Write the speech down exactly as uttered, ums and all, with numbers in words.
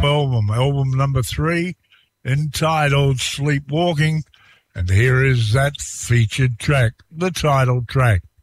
album, album number three, entitled Sleepwalking. And here is that featured track, the title track.